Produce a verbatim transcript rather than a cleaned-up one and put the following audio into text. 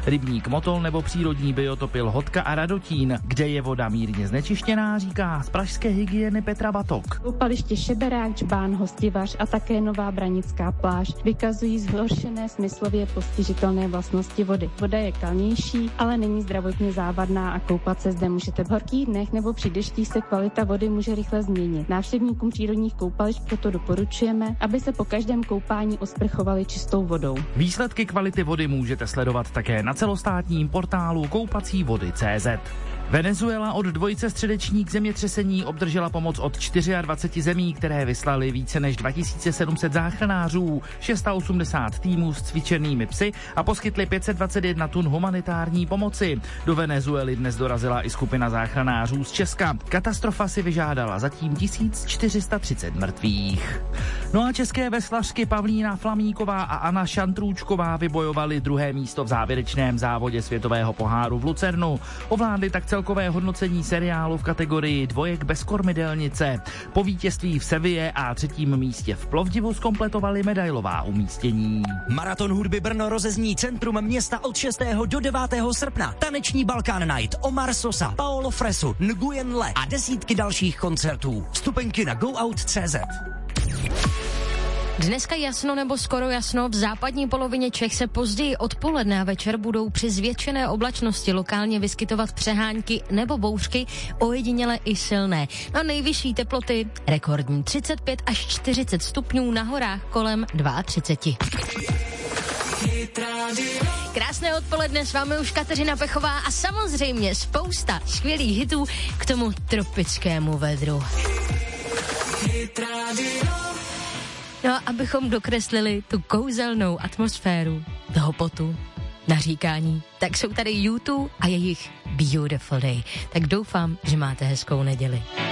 Rybník Motol nebo přírodní biotopy Lhotka a Radotín, kde je voda mírně znečištěná, říká z pražské hygieny Petra Batok. Koupaliště Šeberák, Žbán, Hostivař a také Nová Branická pláž vykazují zhoršené smyslově postižitelné vlastnosti vody. Voda je kalnější, ale není zdravotně závadná a koupat se zde můžete v horkých dnech nebo při deštích se kvalita vody může rychle změnit. Návštěvníkům přírodních koupališť proto doporučujeme, aby se po každém koupání osprchovali čistou vodou. Výsledky kvality vody můžete sledovat také na celostátním portálu koupací vody tečka cé zet. Venezuela od dvojice středečník zemětřesení obdržela pomoc od dvacet čtyři zemí, které vyslali více než dva tisíce sedm set záchranářů, osmdesát šest týmů s cvičenými psy a poskytli pět set dvacet jedna tun humanitární pomoci. Do Venezuely dnes dorazila i skupina záchranářů z Česka. Katastrofa si vyžádala zatím tisíc čtyři sta třicet mrtvých. No a české veslařky Pavlína Flamíková a Anna Šantrůčková vybojovaly druhé místo v závěrečném závodě světového poháru v Lucernu. Ovládli tak celkové hodnocení seriálu v kategorii dvojek bez kormidelnice. Po vítězství v Seville a třetím místě v Plovdivu zkompletovali medailová umístění. Maraton hudby Brno rozezní centrum města od šestého do devátého srpna. Taneční Balkán Night, Omar Sosa, Paolo Fresu, Nguyen Le a desítky dalších koncertů. Vstupenky na go out tečka cé zet. Dneska jasno nebo skoro jasno, v západní polovině Čech se později odpoledne a večer budou při zvětšené oblačnosti lokálně vyskytovat přehánky nebo bouřky, ojediněle i silné. Na nejvyšší teploty rekordní třicet pět až čtyřicet stupňů, na horách kolem třicet dva. Krásné odpoledne, s vámi už Kateřina Pechová a samozřejmě spousta skvělých hitů k tomu tropickému vedru. No a abychom dokreslili tu kouzelnou atmosféru toho potu, naříkání, tak jsou tady U dva a jejich Beautiful Day. Tak doufám, že máte hezkou neděli.